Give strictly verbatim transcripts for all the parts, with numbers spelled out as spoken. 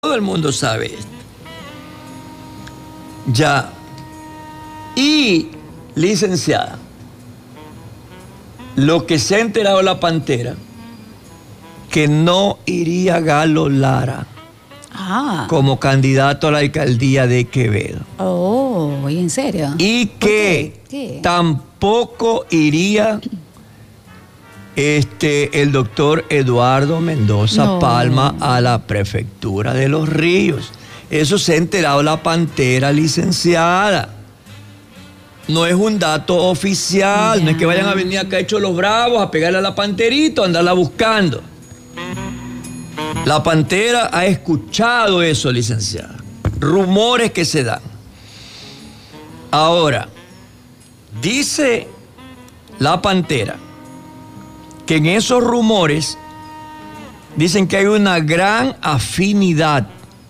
Todo el mundo sabe esto. Ya. Y, licenciada, lo que se ha enterado la Pantera, que no iría Galo Lara ah. como candidato a la alcaldía de Quevedo. Oh, ¿en serio? Y que ¿Qué? ¿Qué? tampoco iría este, el doctor Eduardo Mendoza No. Palma a la prefectura de Los Ríos. Eso se ha enterado la Pantera, licenciada. No es un dato oficial, Ya. no es que vayan a venir acá hechos los bravos a pegarle a la Panterita, a andarla buscando. La Pantera ha escuchado eso, licenciada. Rumores que se dan. Ahora, dice la Pantera que en esos rumores dicen que hay una gran afinidad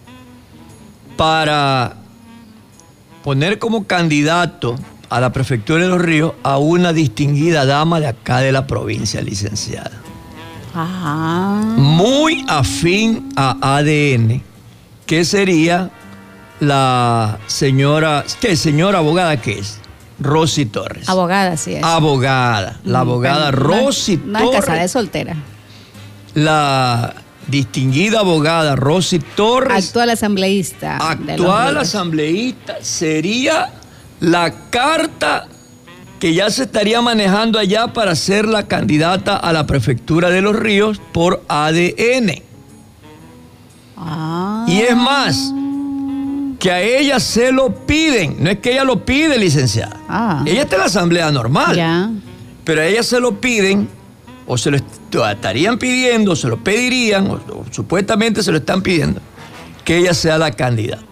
para poner como candidato a la prefectura de Los Ríos a una distinguida dama de acá de la provincia, licenciada. Ah. Muy afín a A D N, que sería la señora, ¿qué señora abogada qué es? Rosy Torres. Abogada, sí es. Abogada, la Mm, abogada pero Rosy no, no Torres. es casada, es soltera. La distinguida abogada Rosy Torres. Actual asambleísta. de Los Actual Ríos. asambleísta, sería la carta que ya se estaría manejando allá para ser la candidata a la prefectura de Los Ríos por A D N. Ah. Y es más, que a ella se lo piden. No es que ella lo pide, licenciada. Ah. Ella está en la asamblea normal. Ya. Pero a ella se lo piden, o se lo estarían pidiendo, o se lo pedirían, o, o supuestamente se lo están pidiendo, que ella sea la candidata.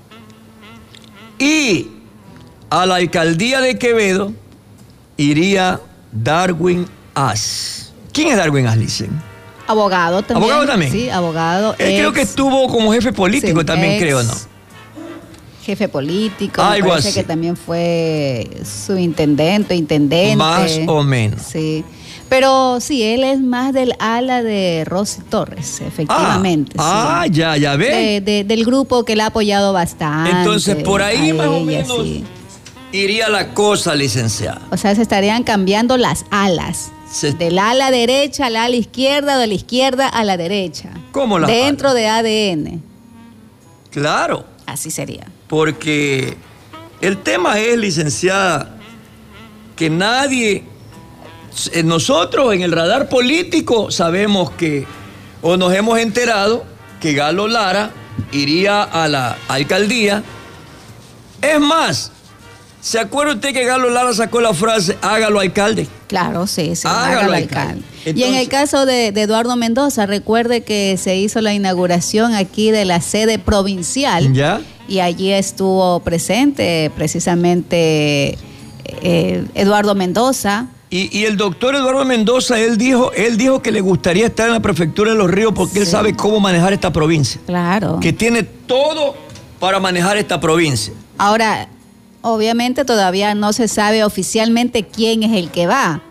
Y a la alcaldía de Quevedo iría Darwin As. ¿Quién es Darwin As, licen? Abogado también. ¿Abogado también? Sí, abogado. Él creo que estuvo como jefe político sí, también, ex creo, ¿no? Jefe político. Algo me parece así. que también fue subintendente, intendente. Más o menos. Sí. Pero sí, él es más del ala de Rosy Torres, efectivamente. Ah, sí. ah, ya, ya ve. De- de- del grupo que la ha apoyado bastante. Entonces, por ahí a más o ella, menos sí. iría la cosa, licenciada. O sea, se estarían cambiando las alas. Se- Del ala derecha al ala izquierda, o de la izquierda a la derecha. ¿Cómo las Dentro alas? de A D N. Claro, Así sería. porque el tema es, licenciada, que nadie, eh, nosotros en el radar político sabemos que, o nos hemos enterado, que Galo Lara iría a la alcaldía. Es más, ¿se acuerda usted que Galo Lara sacó la frase, hágalo alcalde? Claro, sí, sí. Hágalo, hágalo, alcalde. alcalde. y en Entonces- el caso de, de Eduardo Mendoza, recuerde que se hizo la inauguración aquí de la sede provincial. ¿Ya? Y allí estuvo presente precisamente eh, Eduardo Mendoza. Y, y el doctor Eduardo Mendoza, él dijo, él dijo que le gustaría estar en la prefectura de Los Ríos porque él Sí. sabe cómo manejar esta provincia. Claro. Que tiene todo para manejar esta provincia. Ahora, obviamente todavía no se sabe oficialmente quién es el que va.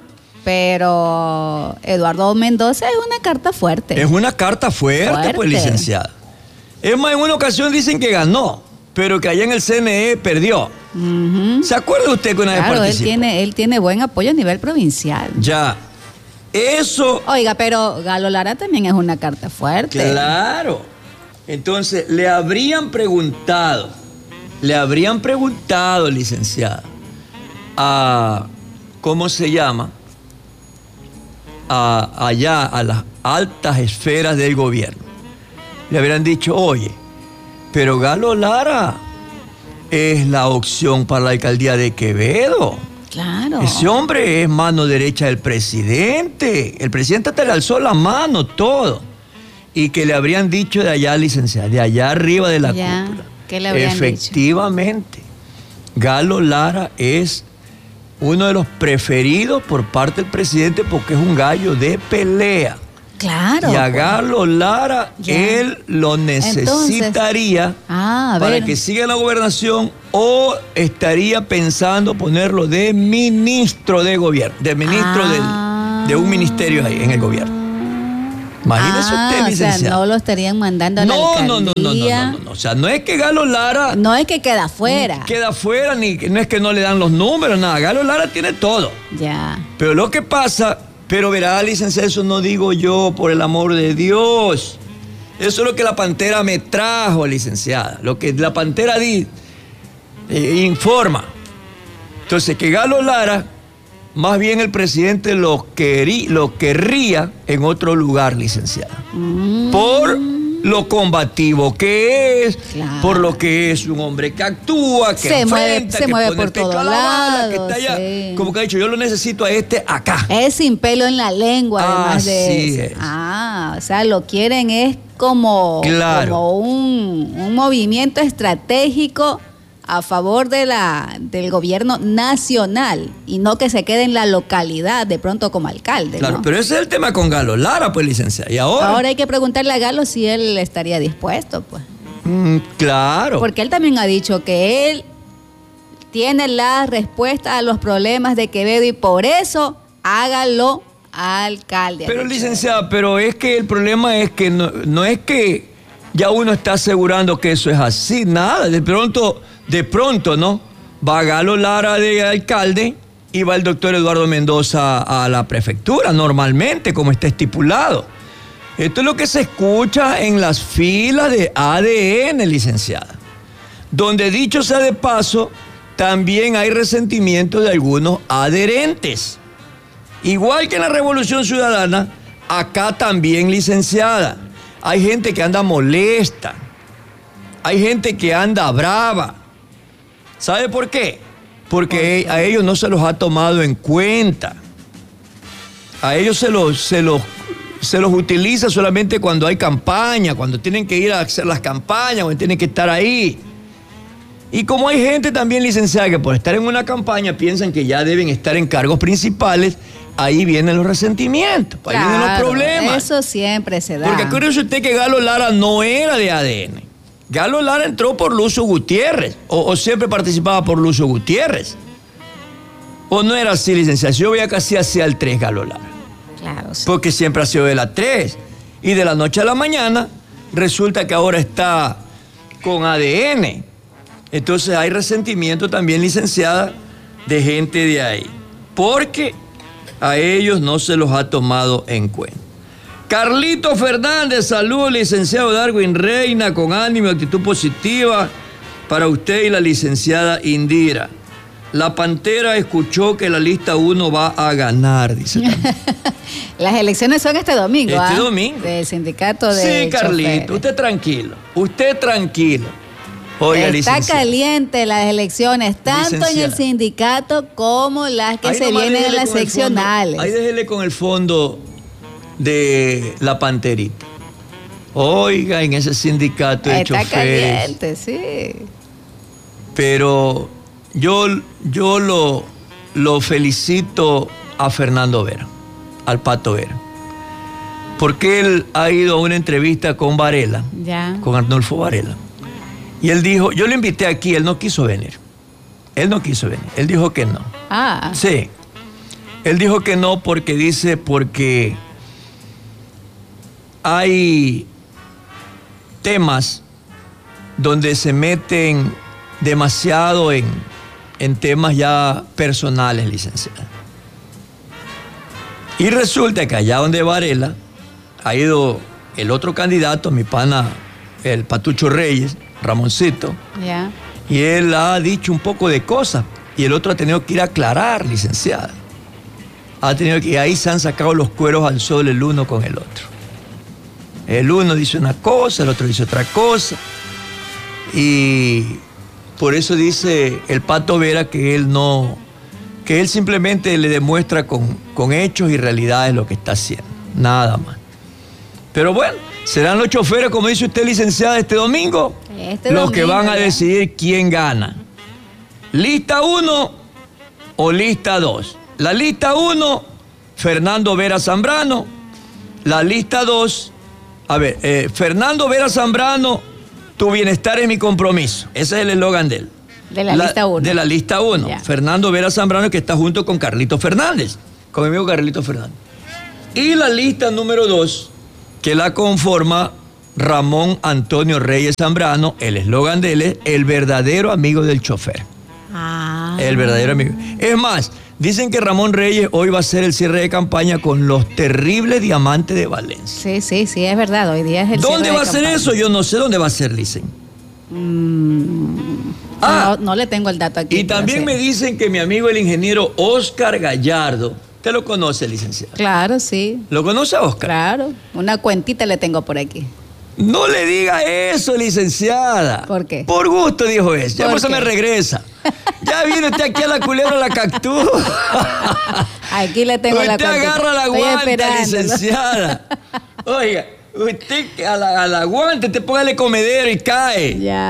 Pero Eduardo Mendoza es una carta fuerte. Es una carta fuerte, Fuerte. pues, licenciada. Es más, en una ocasión dicen que ganó, pero que allá en el C N E perdió. Ujú. ¿Se acuerda usted que una vez Claro, él participó? tiene, él tiene buen apoyo a nivel provincial. Ya. Eso, Oiga, pero Galo Lara también es una carta fuerte. claro. Entonces, le habrían preguntado, le habrían preguntado, licenciada, a, ¿cómo se llama? A, allá, a las altas esferas del gobierno. Le habrían dicho, oye, pero Galo Lara es la opción para la alcaldía de Quevedo. Claro. Ese hombre es mano derecha del presidente. El presidente hasta le alzó la mano, todo. Y que le habrían dicho de allá, licenciada, de allá arriba de la Ya, cúpula. ¿qué le habrían Efectivamente, Galo Lara es uno de los preferidos por parte del presidente porque es un gallo de pelea. Claro. Y a pues. Galo Lara, Ya. él lo necesitaría Ah, a para ver. que siga en la gobernación o estaría pensando ponerlo de ministro de gobierno, de ministro Ah. del- de un ministerio ahí en el gobierno. Imagínese ah, usted, licenciado. O sea, no lo estarían mandando a la no, alcaldía. no, no, no, no, no, no. O sea, no es que Galo Lara... No es que queda fuera. Queda fuera, ni no es que no le dan los números, nada. Galo Lara tiene todo. Ya. Pero lo que pasa, pero verá, licenciado, eso no digo yo, por el amor de Dios. Eso es lo que la Pantera me trajo, licenciada. Lo que la Pantera di, eh, informa. Entonces, que Galo Lara... Más bien el presidente lo, querí, lo querría en otro lugar, licenciada. Mm. Por lo combativo que es, claro. Por lo que es un hombre que actúa, que se enfrenta, mueve, se que mueve pone por el pecho todos a la bala, que lados. está allá. Sí. Como que ha dicho, yo lo necesito a este acá. Es sin pelo en la lengua, además Así de eso. Es. Ah, o sea, lo quieren es como, claro. como un, un movimiento estratégico a favor de la, del gobierno nacional y no que se quede en la localidad de pronto como alcalde. Claro, ¿no? pero ese es el tema con Galo Lara, pues, licenciada. Y ahora... Ahora hay que preguntarle a Galo si él estaría dispuesto, pues. Mm, claro. Porque él también ha dicho que él tiene la respuesta a los problemas de Quevedo y por eso hágalo alcalde. Pero, licenciada, pero es que el problema es que no, no es que ya uno está asegurando que eso es así, nada. De pronto... De pronto, ¿no? Va Galo Lara de alcalde y va el doctor Eduardo Mendoza a la prefectura, normalmente, como está estipulado. Esto es lo que se escucha en las filas de A D N, licenciada. Donde, dicho sea de paso, también hay resentimiento de algunos adherentes. Igual que en la Revolución Ciudadana, acá también, licenciada. Hay gente que anda molesta. Hay gente que anda brava. ¿Sabe por qué? Porque a ellos no se los ha tomado en cuenta. A ellos se los, se los, se los utiliza solamente cuando hay campaña, cuando tienen que ir a hacer las campañas, cuando tienen que estar ahí. Y como hay gente también, licenciada, que por estar en una campaña piensan que ya deben estar en cargos principales, ahí vienen los resentimientos, ahí claro, vienen los problemas. Eso siempre se da. Porque acuérdese usted que Galo Lara no era de A D N. Galo Lara entró por Lucio Gutiérrez, o, o siempre participaba por Lucio Gutiérrez. ¿O no era así, licenciada? Yo veía que así hacía el tres Galo Lara. Claro, sí. Porque siempre ha sido de la tres. Y de la noche a la mañana, resulta que ahora está con A D N. Entonces hay resentimiento también, licenciada, de gente de ahí. Porque a ellos no se los ha tomado en cuenta. Carlito Fernández, saludos, licenciado Darwin Reina, con ánimo y actitud positiva para usted y la licenciada Indira. La Pantera escuchó que la lista uno va a ganar, dice también. Las elecciones son este domingo, Este ¿ah? domingo. Del sindicato de Sí, Carlito, choferes. usted tranquilo, usted tranquilo. Oiga, Está licenciada. caliente las elecciones, tanto Licenciada. en el sindicato como las que Ahí se nomás vienen en déjele las con el fondo, seccionales. ahí déjele con el fondo de la Panterita. Oiga, en ese sindicato de Está choferes. caliente, sí. Pero yo, yo lo, lo felicito a Fernando Vera, al Pato Vera. Porque él ha ido a una entrevista con Varela, Ya. con Arnulfo Varela. Y él dijo, yo lo invité aquí, él no quiso venir. Él no quiso venir, él dijo que no. Ah. Sí. Él dijo que no porque dice, porque hay temas donde se meten demasiado en, en temas ya personales, licenciada. Y resulta que allá donde Varela ha ido el otro candidato, mi pana, el Patucho Reyes, Ramoncito, Ya. y él ha dicho un poco de cosas, y el otro ha tenido que ir a aclarar, licenciada. Ha tenido que, y ahí se han sacado los cueros al sol el uno con el otro. El uno dice una cosa, el otro dice otra cosa. Y por eso dice el Pato Vera que él no, que él simplemente le demuestra con, con hechos y realidades lo que está haciendo. Nada más. Pero bueno, serán los choferes, como dice usted, licenciada, este domingo, Este los domingo, que van a ya. decidir quién gana. Lista uno o lista dos. La lista uno, Fernando Vera Zambrano. La lista dos, a ver, eh, Fernando Vera Zambrano, tu bienestar es mi compromiso. Ese es el eslogan de él. De la lista uno. De la lista uno. Ya. Fernando Vera Zambrano, que está junto con Carlito Fernández, con mi amigo Carlito Fernández. Y la lista número dos, que la conforma Ramón Antonio Reyes Zambrano. El eslogan de él es el verdadero amigo del chofer. Ah. El verdadero amigo. Es más, dicen que Ramón Reyes hoy va a hacer el cierre de campaña con los terribles Diamantes de Valencia. Sí, sí, sí, es verdad. Hoy día es el ¿Dónde cierre va de a ser campaña. eso? Yo no sé dónde va a ser, dicen. Mm, Ah. no, no le tengo el dato aquí. Y pero también sí. me dicen que mi amigo el ingeniero Oscar Gallardo, ¿usted lo conoce, licenciado? Claro, sí. ¿Lo conoce a Oscar? Claro. Una cuentita le tengo por aquí. No le diga eso, licenciada. ¿Por qué? Por gusto, dijo eso. Ya ¿Por por eso qué? me regresa. Ya viene usted aquí a la culebra la cactúa. Aquí le tengo la Usted cuentita. agarra la Estoy guanta, esperándolo. licenciada. Oiga, usted a la, a la guanta, te póngale comedero y cae. Ya.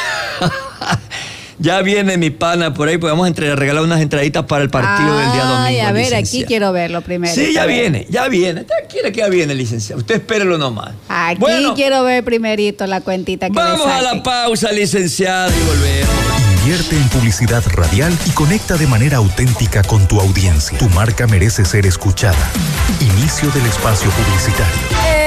Ya viene mi pana por ahí, pues vamos a entre- regalar unas entraditas para el partido del día domingo. Ay, a ver, licenciada. aquí quiero verlo primero. Sí, ya A ver. viene, ya viene. Tranquila que ya viene, licenciado. Usted espérelo nomás. Aquí Bueno, quiero ver primerito la cuentita que vamos me a saquen. la pausa, licenciado, y volvemos. Invierte en publicidad radial y conecta de manera auténtica con tu audiencia. Tu marca merece ser escuchada. Inicio del espacio publicitario.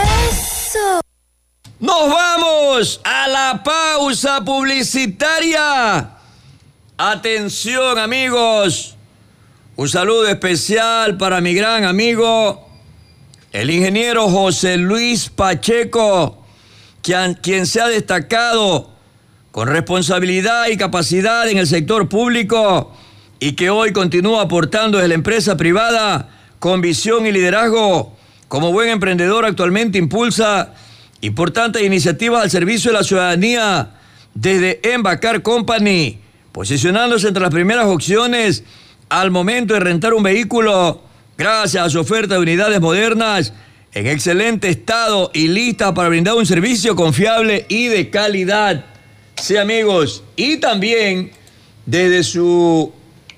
Nos vamos a la pausa publicitaria. Atención, amigos. Un saludo especial para mi gran amigo, el ingeniero José Luis Pacheco, quien, quien se ha destacado con responsabilidad y capacidad en el sector público y que hoy continúa aportando desde la empresa privada con visión y liderazgo. Como buen emprendedor, actualmente impulsa importantes iniciativas al servicio de la ciudadanía desde Embacar Company, posicionándose entre las primeras opciones al momento de rentar un vehículo gracias a su oferta de unidades modernas en excelente estado y listas para brindar un servicio confiable y de calidad. Sí, amigos, y también desde su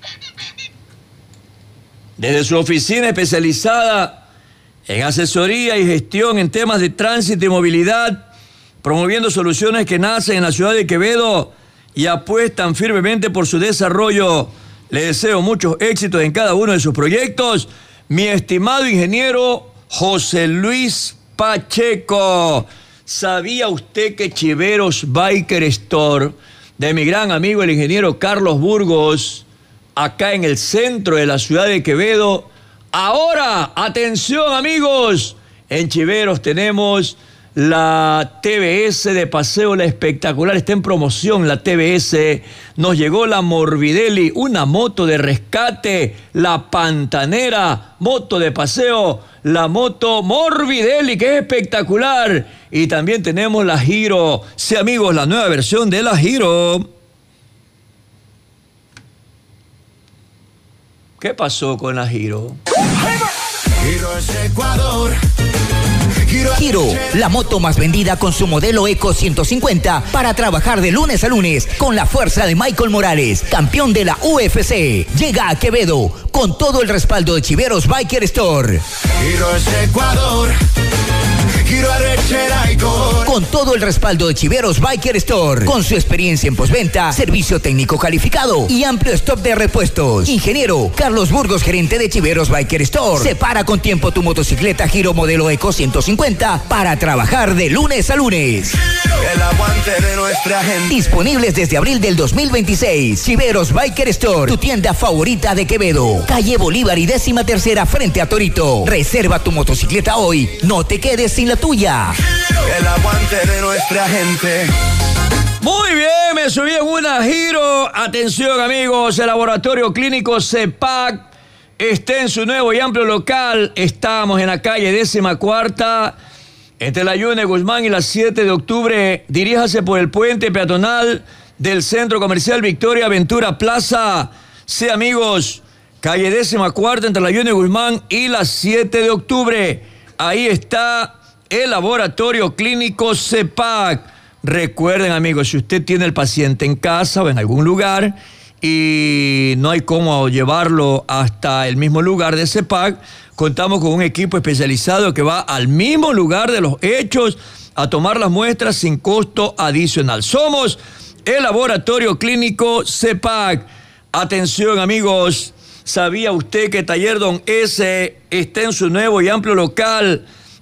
desde su oficina especializada en asesoría y gestión en temas de tránsito y movilidad, promoviendo soluciones que nacen en la ciudad de Quevedo y apuestan firmemente por su desarrollo. Le deseo muchos éxitos en cada uno de sus proyectos. Mi estimado ingeniero José Luis Pacheco, ¿sabía usted que Chiveros Biker Store, de mi gran amigo el ingeniero Carlos Burgos, acá en el centro de la ciudad de Quevedo, ahora, atención amigos, en Chiveros tenemos la T V S de paseo, la espectacular, está en promoción la T V S, nos llegó la Morbidelli, una moto de rescate, la Pantanera, moto de paseo, la moto Morbidelli, que es espectacular, y también tenemos la Giro, sí amigos, la nueva versión de la Giro. ¿Qué pasó con la Giro? Giro es Ecuador. Giro, la moto más vendida con su modelo Eco ciento cincuenta para trabajar de lunes a lunes con la fuerza de Michael Morales, campeón de la U F C. Llega a Quevedo con todo el respaldo de Chiveros Biker Store. Giro es Ecuador. Giro arrechera y gol. Con todo el respaldo de Chiveros Biker Store, con su experiencia en postventa, servicio técnico calificado y amplio stock de repuestos. Ingeniero Carlos Burgos, gerente de Chiveros Biker Store. Separa con tiempo tu motocicleta Giro modelo Eco ciento cincuenta para trabajar de lunes a lunes. El aguante de nuestra gente. Disponibles desde abril del dos mil veintiséis. Chiveros Biker Store, tu tienda favorita de Quevedo. Calle Bolívar y décima tercera frente a Torito. Reserva tu motocicleta hoy. No te quedes sin la tuya. El aguante de nuestra gente. Muy bien, me subí en una Giro. Atención amigos, el laboratorio clínico CEPAC está en su nuevo y amplio local. Estamos en la calle décima cuarta, entre la Yune Guzmán y la siete de octubre. Diríjase por el puente peatonal del Centro Comercial Victoria Ventura Plaza. Sí amigos, calle décima cuarta, entre la Yune Guzmán y la siete de octubre. Ahí está el laboratorio clínico CEPAC. Recuerden amigos, si usted tiene el paciente en casa o en algún lugar y no hay cómo llevarlo hasta el mismo lugar de CEPAC, contamos con un equipo especializado que va al mismo lugar de los hechos a tomar las muestras sin costo adicional. Somos el laboratorio clínico CEPAC. Atención amigos, ¿sabía usted que Taller Don S está en su nuevo y amplio local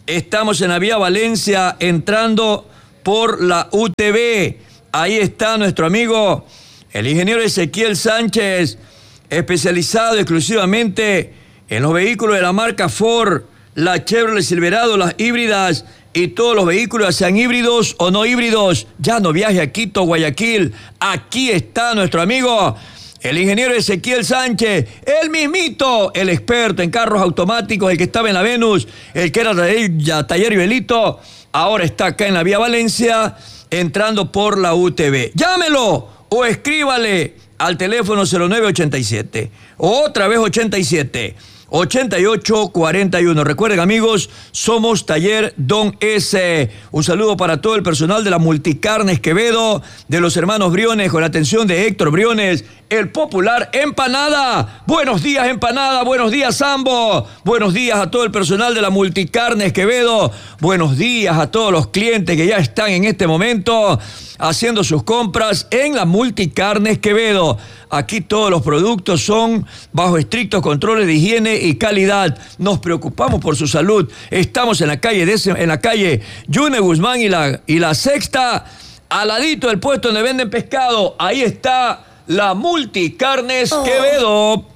Estamos en la vía Valencia, entrando por la U T V. Ahí está nuestro amigo, el ingeniero Ezequiel Sánchez, especializado exclusivamente en los vehículos de la marca Ford, la Chevrolet Silverado, las híbridas y todos los vehículos, sean híbridos o no híbridos. Ya no viaje a Quito, Guayaquil. Aquí está nuestro amigo, el ingeniero Ezequiel Sánchez, el mismito, el experto en carros automáticos, el que estaba en la Venus, el que era taller, taller y velito, ahora está acá en la vía Valencia, entrando por la U T V. Llámelo o escríbale al teléfono cero nueve ochenta y siete, otra vez ochenta y siete, ochenta y ocho cuarenta y uno. Recuerden, amigos, somos Taller Don S. Un saludo para todo el personal de la Multicarnes Quevedo, de los hermanos Briones, con la atención de Héctor Briones, el popular Empanada. Buenos días, Empanada. Buenos días, Sambo. Buenos días a todo el personal de la Multicarnes Quevedo. Buenos días a todos los clientes que ya están en este momento haciendo sus compras en la Multicarnes Quevedo. Aquí todos los productos son bajo estrictos controles de higiene y calidad. Nos preocupamos por su salud. Estamos en la calle, de, en la calle Yune Guzmán y la, y la Sexta, al ladito del puesto donde venden pescado. Ahí está la Multicarnes Quevedo.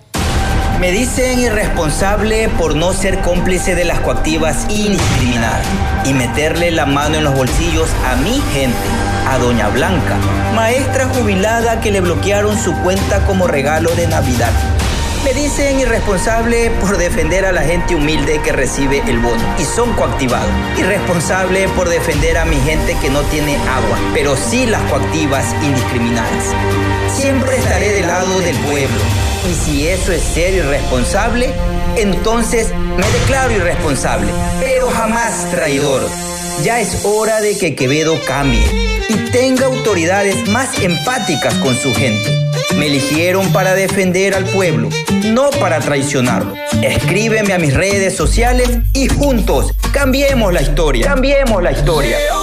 Me dicen irresponsable por no ser cómplice de las coactivas indiscriminadas y meterle la mano en los bolsillos a mi gente, a Doña Blanca, maestra jubilada que le bloquearon su cuenta como regalo de Navidad. Me dicen irresponsable por defender a la gente humilde que recibe el bono y son coactivados. Irresponsable por defender a mi gente que no tiene agua, pero sí las coactivas indiscriminadas. Siempre estaré del lado del pueblo. Y si eso es ser irresponsable, entonces me declaro irresponsable, pero jamás traidor. Ya es hora de que Quevedo cambie y tenga autoridades más empáticas con su gente. Me eligieron para defender al pueblo, no para traicionarlo. Escríbeme a mis redes sociales y juntos cambiemos la historia. Cambiemos la historia.